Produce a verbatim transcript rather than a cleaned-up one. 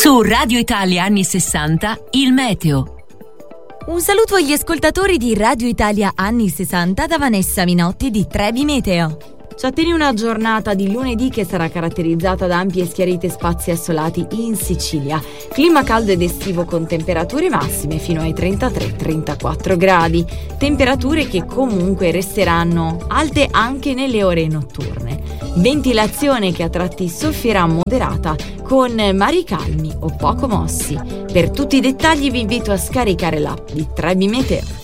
Su Radio Italia anni sessanta, il meteo. Un saluto agli ascoltatori di Radio Italia anni sessanta da Vanessa Minotti di Trebi Meteo. Ci attende una giornata di lunedì che sarà caratterizzata da ampie e schiarite spazi assolati in Sicilia. Clima caldo ed estivo con temperature massime fino ai trentatré trentaquattro gradi. Temperature che comunque resteranno alte anche nelle ore notturne. Ventilazione che a tratti soffierà moderata con mari calmi o poco mossi. Per tutti i dettagli vi invito a scaricare l'app di Trebi Meteo.